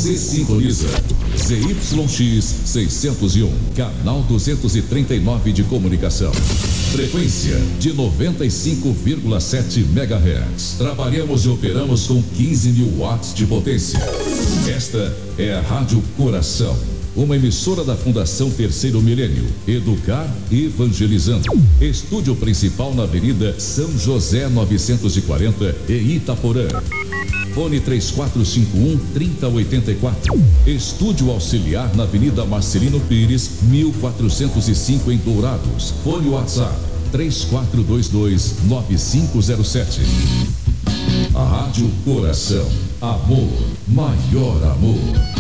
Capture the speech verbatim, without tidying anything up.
Você sintoniza Z Y X seiscentos e um, canal duzentos e trinta e nove de comunicação. Frequência de noventa e cinco vírgula sete megahertz. Trabalhamos e operamos com quinze mil watts de potência. Esta é a Rádio Coração, uma emissora da Fundação Terceiro Milênio. Educar evangelizando. Estúdio principal na Avenida São José novecentos e quarenta, em Itaporã. Fone três quatro cinco um, três zero oito quatro. Estúdio auxiliar na Avenida Marcelino Pires, mil quatrocentos e cinco, em Dourados. Fone WhatsApp três quatro dois dois, nove cinco zero sete. A Rádio Coração. Amor, maior amor.